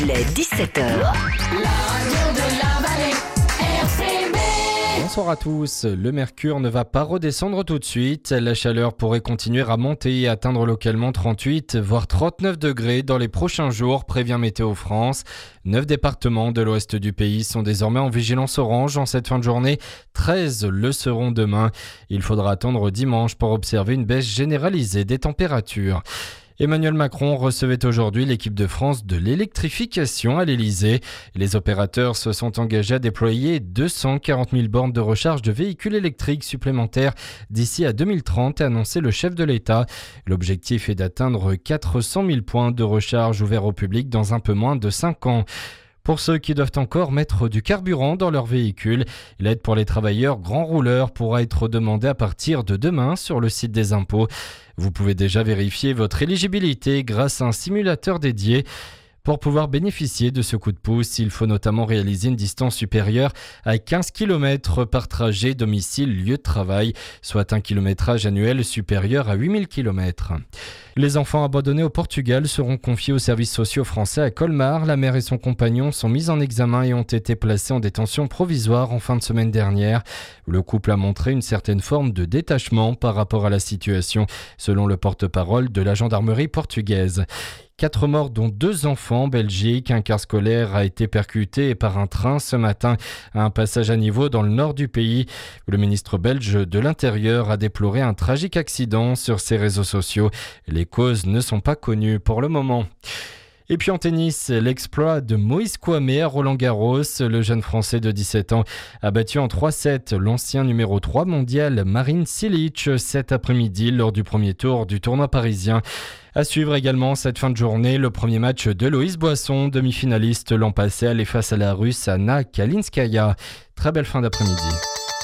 Il est 17h. Bonsoir à tous. Le mercure ne va pas redescendre tout de suite. La chaleur pourrait continuer à monter et atteindre localement 38 voire 39 degrés dans les prochains jours, prévient Météo France. 9 départements de l'ouest du pays sont désormais en vigilance orange en cette fin de journée. 13 le seront demain. Il faudra attendre dimanche pour observer une baisse généralisée des températures. Emmanuel Macron recevait aujourd'hui l'équipe de France de l'électrification à l'Elysée. Les opérateurs se sont engagés à déployer 240 000 bornes de recharge de véhicules électriques supplémentaires d'ici à 2030, a annoncé le chef de l'État. L'objectif est d'atteindre 400 000 points de recharge ouverts au public dans un peu moins de 5 ans. Pour ceux qui doivent encore mettre du carburant dans leur véhicule, l'aide pour les travailleurs grands rouleurs pourra être demandée à partir de demain sur le site des impôts. Vous pouvez déjà vérifier votre éligibilité grâce à un simulateur dédié. Pour pouvoir bénéficier de ce coup de pouce, il faut notamment réaliser une distance supérieure à 15 km par trajet domicile-lieu de travail, soit un kilométrage annuel supérieur à 8000 km. Les enfants abandonnés au Portugal seront confiés aux services sociaux français à Colmar. La mère et son compagnon sont mis en examen et ont été placés en détention provisoire en fin de semaine dernière. Le couple a montré une certaine forme de détachement par rapport à la situation, selon le porte-parole de la gendarmerie portugaise. 4 morts dont 2 enfants en Belgique. Un car scolaire a été percuté par un train ce matin à un passage à niveau dans le nord du pays. Le ministre belge de l'Intérieur a déploré un tragique accident sur ses réseaux sociaux. Les causes ne sont pas connues pour le moment. Et puis en tennis, l'exploit de Moïse Kouame à Roland-Garros. Le jeune Français de 17 ans a battu en 3-7 l'ancien numéro 3 mondial Marin Cilic cet après-midi lors du premier tour du tournoi parisien. À suivre également cette fin de journée, le premier match de Loïs Boisson, demi-finaliste l'an passé, allait face à la Russe Anna Kalinskaya. Très belle fin d'après-midi.